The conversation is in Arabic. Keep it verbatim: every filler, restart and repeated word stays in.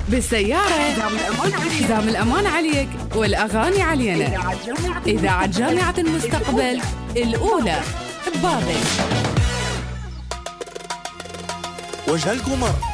بالسيارة حزام الأمان عليك والأغاني علينا. إذاعة جامعة المستقبل الأولى ببابل. وجه القمر